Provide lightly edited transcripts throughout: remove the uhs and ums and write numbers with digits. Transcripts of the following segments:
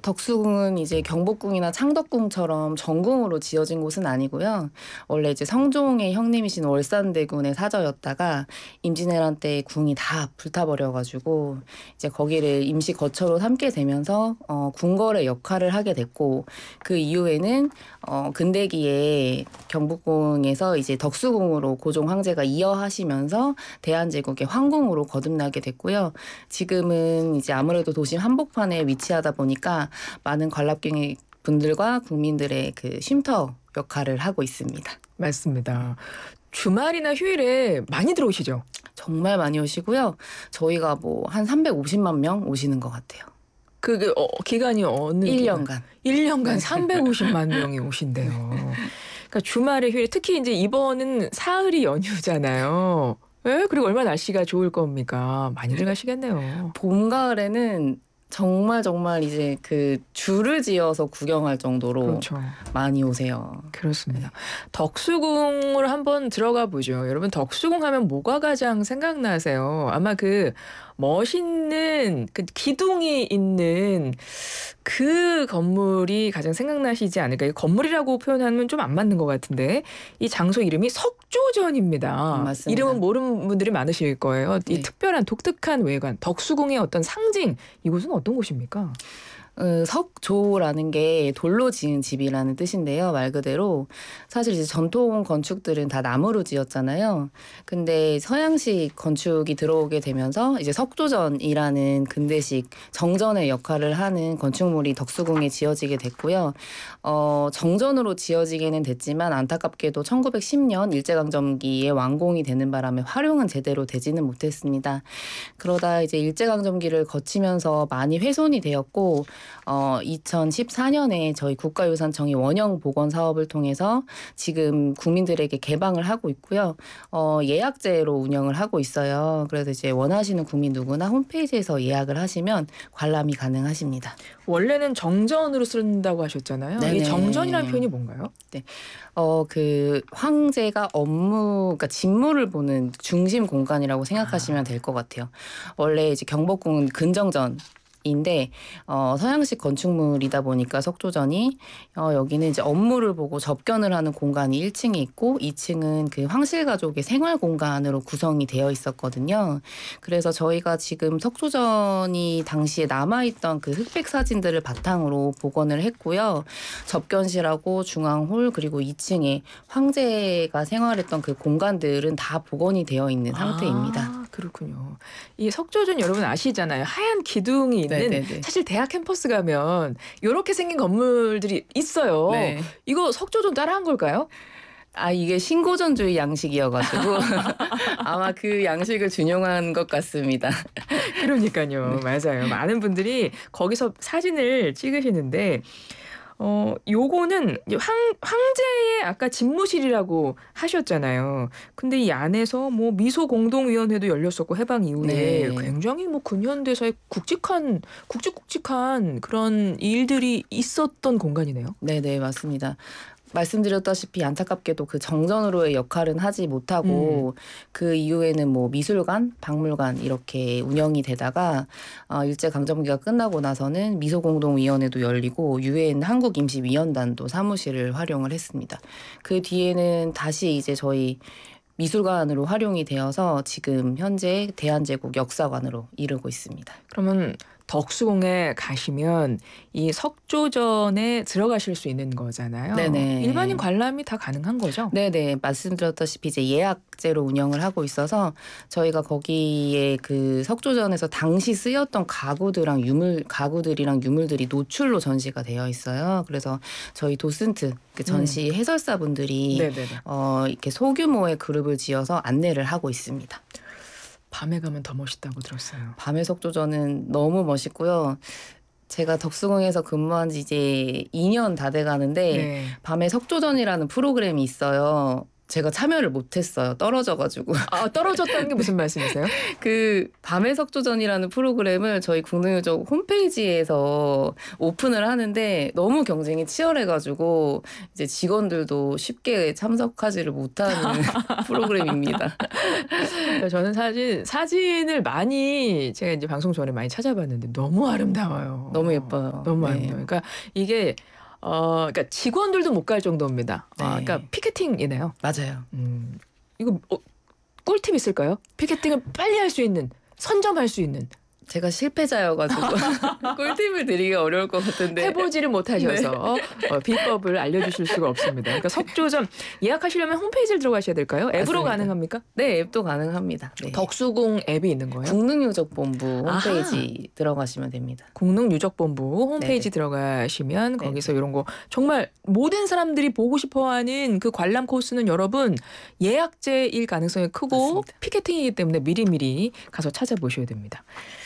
덕수궁은 이제 경복궁이나 창덕궁처럼 전궁으로 지어진 곳은 아니고요. 원래 이제 성종의 형님이신 월산대군의 사저였다가 임진왜란 때 궁이 다 불타버려가지고 이제 거기를 임시 거처로 삼게 되면서 궁궐의 역할을 하게 됐고, 그 이후에는 근대기에 경복궁에서 이제 덕수궁으로 고종 황제가 이어하시면서 대한제국의 황궁으로 거듭나게 됐고요. 지금은 이제 아무래도 도심 한복판에 위치하다 보니까 많은 관람객 분들과 국민들의 그 쉼터 역할을 하고 있습니다. 맞습니다. 주말이나 휴일에 많이 들어오시죠? 정말 많이 오시고요. 저희가 뭐 한 350만 명 오시는 것 같아요. 기간이 어느 1년간. 1년간 네. 350만 명이 오신대요. 그러니까 주말에 휴일, 특히 이제 이번은 사흘이 연휴잖아요. 예? 그리고 얼마나 날씨가 좋을 겁니까? 많이들 가시겠네요. 봄, 가을에는 정말 이제 그 줄을 지어서 구경할 정도로 그렇죠. 많이 오세요. 그렇습니다. 덕수궁을 한번 들어가 보죠. 여러분, 덕수궁 하면 뭐가 가장 생각나세요? 아마 그 멋있는 그 기둥이 있는 그 건물이 가장 생각나시지 않을까. 이 건물이라고 표현하면 좀 안 맞는 것 같은데, 이 장소 이름이 석조전입니다. 맞습니다. 이름은 모르는 분들이 많으실 거예요. 이 네. 특별한 독특한 외관, 덕수궁의 어떤 상징, 이곳은 어떤 곳입니까? 석조라는 게 돌로 지은 집이라는 뜻인데요. 말 그대로 사실 이제 전통 건축들은 다 나무로 지었잖아요. 근데 서양식 건축이 들어오게 되면서 이제 석조전이라는 근대식 정전의 역할을 하는 건축물이 덕수궁에 지어지게 됐고요. 정전으로 지어지게는 됐지만 안타깝게도 1910년 일제강점기에 완공이 되는 바람에 활용은 제대로 되지는 못했습니다. 그러다 이제 일제강점기를 거치면서 많이 훼손이 되었고, 2014년에 저희 국가유산청이 원형 복원 사업을 통해서 지금 국민들에게 개방을 하고 있고요. 예약제로 운영을 하고 있어요. 그래서 이제 원하시는 국민 누구나 홈페이지에서 예약을 하시면 관람이 가능하십니다. 원래는 정전으로 쓴다고 하셨잖아요. 이 네네. 정전이라는 표현이 뭔가요? 그 황제가 그러니까 직무를 보는 중심 공간이라고 생각하시면 될 것 같아요. 원래 이제 경복궁은 근정전 인데 서양식 건축물이다 보니까 석조전이 여기는 이제 업무를 보고 접견을 하는 공간이 1층에 있고 2층은 그 황실 가족의 생활 공간으로 구성이 되어 있었거든요. 그래서 저희가 지금 석조전이 당시에 남아있던 그 흑백 사진들을 바탕으로 복원을 했고요. 접견실하고 중앙홀 그리고 2층에 황제가 생활했던 그 공간들은 다 복원이 되어 있는 상태입니다. 그렇군요. 이 석조전 여러분 아시잖아요. 하얀 기둥이 있는, 네네네. 사실 대학 캠퍼스 가면 이렇게 생긴 건물들이 있어요. 네. 이거 석조전 따라한 걸까요? 이게 신고전주의 양식이어가지고 아마 그 양식을 준용한 것 같습니다. 그러니까요. 맞아요. 많은 분들이 거기서 사진을 찍으시는데, 요거는 이제 황제의 아까 집무실이라고 하셨잖아요. 근데 이 안에서 뭐 미소 공동위원회도 열렸었고 해방 이후에 네. 굉장히 뭐 근현대사의 굵직굵직한 그런 일들이 있었던 공간이네요. 네네, 맞습니다. 말씀드렸다시피 안타깝게도 그 정전으로의 역할은 하지 음. 못하고 그 이후에는 뭐 미술관, 박물관 이렇게 운영이 되다가 일제강점기가 끝나고 나서는 미소공동위원회도 열리고 유엔 한국임시위원단도 사무실을 활용을 했습니다. 그 뒤에는 다시 이제 저희 미술관으로 활용이 되어서 지금 현재 대한제국 역사관으로 이르고 있습니다. 그러면 덕수궁에 가시면 이 석조전에 들어가실 수 있는 거잖아요. 일반인 네네. 관람이 다 가능한 거죠? 네네. 말씀드렸다시피 이제 예약제로 운영을 하고 있어서 저희가 거기에 그 석조전에서 당시 쓰였던 가구들이랑 유물들이 노출로 전시가 되어 있어요. 그래서 저희 도슨트 그 전시 해설사분들이 네네네. 이렇게 소규모의 그룹을 지어서 안내를 하고 있습니다. 밤에 가면 더 멋있다고 들었어요. 밤의 석조전은 너무 멋있고요. 제가 덕수궁에서 근무한 지 이제 2년 다 돼 가는데 네. 밤의 석조전이라는 프로그램이 있어요. 제가 참여를 못했어요. 떨어져가지고. 아, 떨어졌다는 게 무슨 말씀이세요? 그 밤의 석조전이라는 프로그램을 저희 국능유족 홈페이지에서 오픈을 하는데 너무 경쟁이 치열해가지고 이제 직원들도 쉽게 참석하지를 못하는 프로그램입니다. 그러니까 저는 사진을 많이 제가 이제 방송 전에 많이 찾아봤는데 너무 아름다워요. 너무 예뻐요. 너무 네. 아름다워요. 그러니까 이게 그러니까 직원들도 못 갈 정도입니다. 네. 그러니까 피켓팅이네요. 맞아요. 이거 꿀팁 있을까요? 피켓팅을 빨리 할 수 있는, 선점할 수 있는. 제가 실패자여가지고 꿀팁을 드리기가 어려울 것 같은데. 해보지를 못하셔서 비법을 알려주실 수가 없습니다. 그러니까 석조전 예약하시려면 홈페이지를 들어가셔야 될까요? 앱으로 맞습니다. 가능합니까? 네, 앱도 가능합니다. 네. 덕수궁 앱이 있는 거예요? 국능유족본부 아하. 홈페이지 들어가시면 됩니다. 국능유족본부 홈페이지 네네. 들어가시면 네네. 거기서 이런 거 정말 모든 사람들이 보고 싶어하는 그 관람 코스는 여러분 예약제일 가능성이 크고 맞습니다. 피켓팅이기 때문에 미리미리 가서 찾아보셔야 됩니다.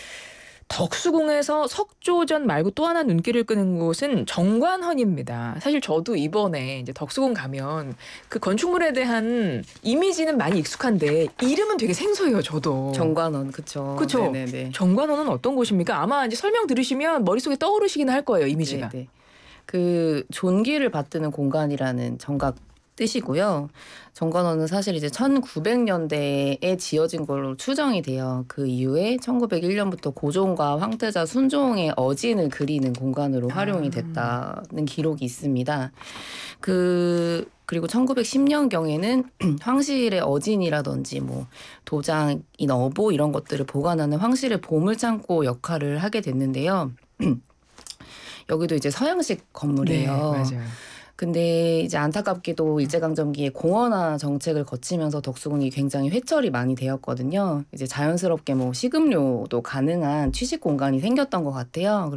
덕수궁에서 석조전 말고 또 하나 눈길을 끄는 곳은 정관헌입니다. 사실 저도 이번에 이제 덕수궁 가면 그 건축물에 대한 이미지는 많이 익숙한데 이름은 되게 생소해요, 저도. 정관원, 그쵸. 그쵸? 네네네. 정관헌은 어떤 곳입니까? 아마 이제 설명 들으시면 머릿속에 떠오르시긴 할 거예요, 이미지가. 네네. 그 존귀를 받드는 공간이라는 정각 뜻이고요. 정관원은 사실 이제 1900년대에 지어진 걸로 추정이 돼요. 그 이후에 1901년부터 고종과 황태자 순종의 어진을 그리는 공간으로 활용이 됐다는 기록이 있습니다. 그리고 1910년경에는 황실의 어진이라든지 뭐 도장인 어보 이런 것들을 보관하는 황실의 보물창고 역할을 하게 됐는데요. 여기도 이제 서양식 건물이에요. 네, 맞아요. 근데 이제 안타깝게도 일제강점기에 공원화 정책을 거치면서 덕수궁이 굉장히 회철이 많이 되었거든요. 이제 자연스럽게 뭐 식음료도 가능한 취식 공간이 생겼던 것 같아요.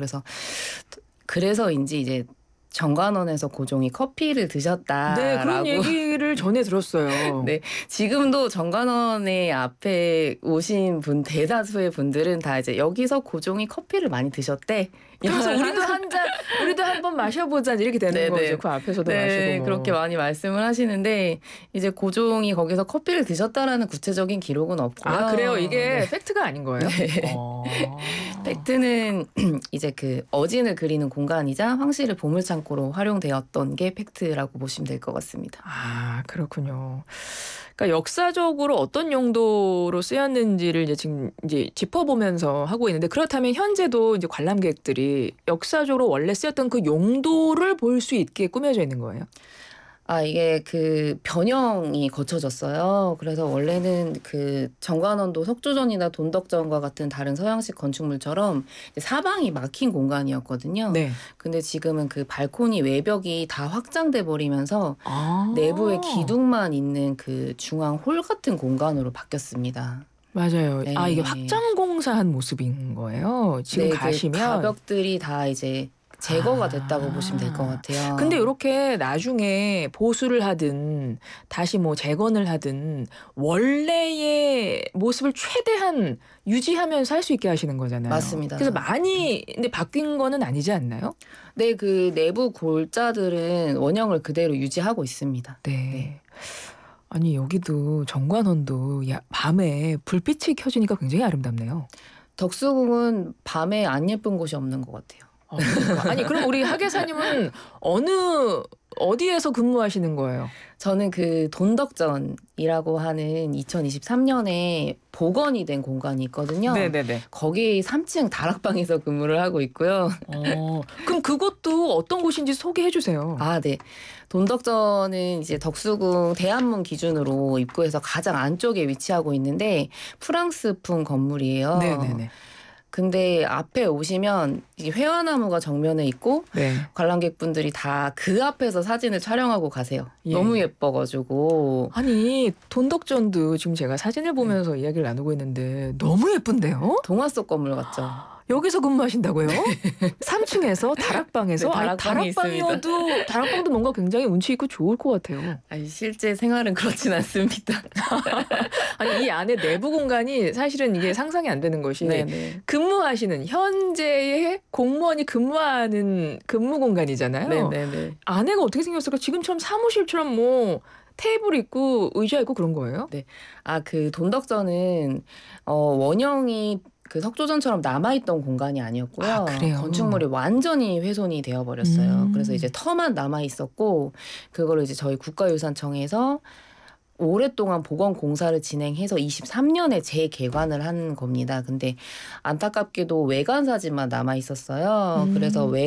그래서인지 이제 정관원에서 고종이 커피를 드셨다라고. 네, 그런 얘기를 전에 들었어요. 네, 지금도 정관원의 앞에 오신 대다수의 분들은 다 이제 여기서 고종이 커피를 많이 드셨대. 그래서 우리도 한번 마셔보자 이렇게 되는 네네. 거죠. 그 앞에서도 네, 마시고 뭐. 그렇게 많이 말씀을 하시는데 이제 고종이 거기서 커피를 드셨다라는 구체적인 기록은 없고요. 아, 그래요? 이게 네. 팩트가 아닌 거예요? 네. 팩트는 이제 그 어진을 그리는 공간이자 황실의 보물창고로 활용되었던 게 팩트라고 보시면 될 것 같습니다. 아, 그렇군요. 그러니까 역사적으로 어떤 용도로 쓰였는지를 이제 지금 이제 짚어보면서 하고 있는데 그렇다면 현재도 이제 관람객들이 역사적으로 원래 쓰였던 그 용도를 볼 수 있게 꾸며져 있는 거예요? 아, 이게 그 변형이 거쳐졌어요. 그래서 원래는 그 정관원도 석조전이나 돈덕전과 같은 다른 서양식 건축물처럼 이제 사방이 막힌 공간이었거든요. 네. 근데 지금은 그 발코니 외벽이 다 확장돼 버리면서 아. 내부에 기둥만 있는 그 중앙 홀 같은 공간으로 바뀌었습니다. 맞아요. 네. 아, 이게 확장 공사한 모습인 거예요. 지금 네, 가시면. 그 가벽들이 다 이제 제거가 됐다고 보시면 될 것 같아요. 근데 이렇게 나중에 보수를 하든 다시 뭐 재건을 하든 원래의 모습을 최대한 유지하면서 할 수 있게 하시는 거잖아요. 맞습니다. 그래서 많이 근데 바뀐 거는 아니지 않나요? 네, 그 내부 골자들은 원형을 그대로 유지하고 있습니다. 네. 네. 아니 여기도 정관원도 밤에 불빛이 켜지니까 굉장히 아름답네요. 덕수궁은 밤에 안 예쁜 곳이 없는 것 같아요. 그러니까. 아니 그럼 우리 하계사님은 어디에서 근무하시는 거예요? 저는 그 돈덕전이라고 하는 2023년에 복원이 된 공간이 있거든요. 네네네. 거기 3층 다락방에서 근무를 하고 있고요. 그럼 그것도 어떤 곳인지 소개해 주세요. 아, 네. 돈덕전은 이제 덕수궁 대암문 기준으로 입구에서 가장 안쪽에 위치하고 있는데 프랑스풍 건물이에요. 네네네. 근데 앞에 오시면 이게 회화나무가 정면에 있고 네. 관람객분들이 다 그 앞에서 사진을 촬영하고 가세요. 예. 너무 예뻐가지고. 아니 돈덕전도 지금 제가 사진을 보면서 이야기를 나누고 있는데 너무 예쁜데요? 동화 속 건물 같죠? 여기서 근무하신다고요? 3층에서 다락방에서? 네, 다락방이 다락방이어도 다락방도 뭔가 굉장히 운치 있고 좋을 것 같아요. 아니, 실제 생활은 그렇진 않습니다. 아니 이 안에 내부 공간이 사실은 이게 상상이 안 되는 것이 네네. 근무하시는 현재의 공무원이 근무하는 근무 공간이잖아요. 네네네. 안에가 어떻게 생겼을까? 지금처럼 사무실처럼 뭐 테이블 있고 의자 있고 그런 거예요? 아, 그 돈덕전은 원형이 그 석조전처럼 남아있던 공간이 아, 아니었고요. 그래요? 건축물이 완전히 훼손이 되어버렸어요. 그래서 이제 음. 터만 남아있었고 그거를 이제 저희 국가유산청에서 오랫동안 보건 공사를 진행해서 23년에 재개관을 한 겁니다. 근데 안타깝게도 외관 사진만 남아 있었어요. 그래서 음.